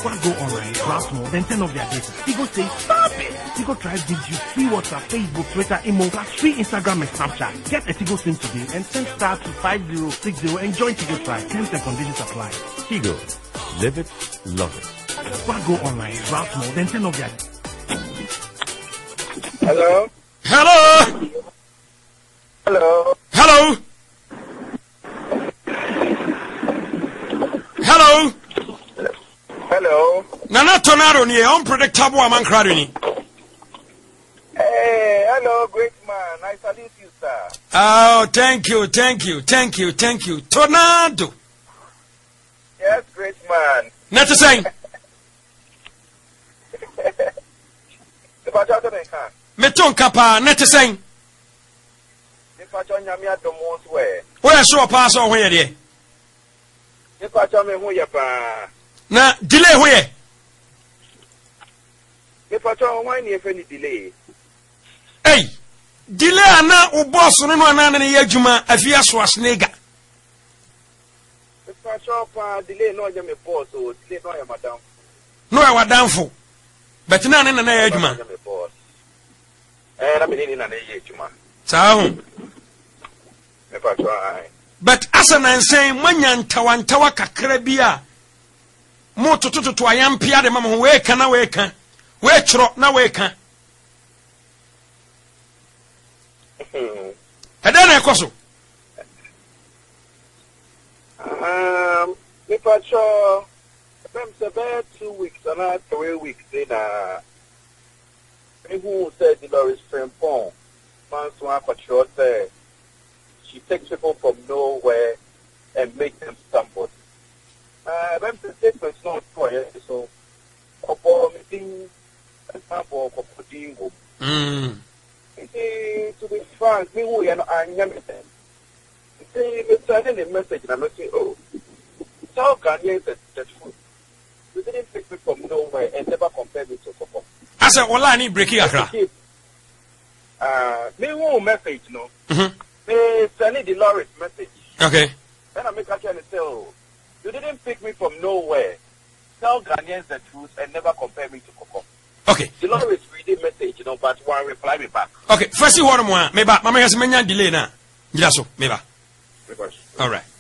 Squad go online, browse more, then turn off their data. Tigo says, stop it! Tigo Drive gives you free WhatsApp, Facebook, Twitter, Imo, plus free Instagram and Snapchat. Get a Tigo SIM today and send star to 5060 and join Tigo Drive. Terms and conditions apply. Tigo. Live it, love it. Squad go online, browse more, then turn off their data. Hello? Hello? Hello? Hello? Hello? Hello? Nana Tornado ni unpredictable among crowding. Hey, hello, great man. I salute you, sir. Oh, thank you. Tornado. Yes, great man. Not to say. If I talk to me, Meton Kappa, not to say. if I talk to me, I don't want to wear. Where so pass on where there? If I talk to me, who you are? Na delay where? If I talk, why need any delay? Hey, delay ana u boss no no ana na yadwuma afia so asnega. If I talk, delay no, you're my boss, or delay no, you're madam. No e wadanfo. But na na yadwuma. You're my boss. And I'm in an age, man. Sa ho. If I try. But asana nsɛn manya ntawantawa kakra bia mo tototo ayam pia de mama we ka na we ka we kyro na we ka ɛda na ekoso If I try, it's about 2 weeks and not 3 weeks. Then, who said Dolores Frimpong, man, so I patrol said she takes people from nowhere and makes them stumble. Them statements not clear, so meeting example of Dingo. To be frank, me who are not anything. They sending a message and I'm not saying, oh, tell Ghanaians the truth. You didn't take me from nowhere and never compare me to Coco. I said wala ni breaking akra. Me who message no. They sending the Loris message. Okay. Then I make a and say, oh, you didn't pick me from nowhere. Tell Ghanaians the truth and never compare me to Coco. Okay. The Loris reading message, but one reply me back. Okay, first you want me ba mama has menya delay na. Jira so, me ba. All right.